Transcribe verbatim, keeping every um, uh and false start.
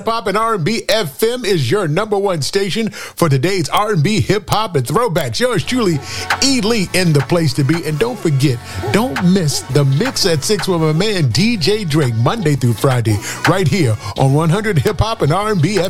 Hip Hop and R and B F M is your number one station for today's R and B, hip hop, and throwbacks. Yours truly, E. Lee, in the place to be. And don't forget, don't miss the Mix at six with my man D J Drake, Monday through Friday, right here on one hundred Hip Hop and R and B F M.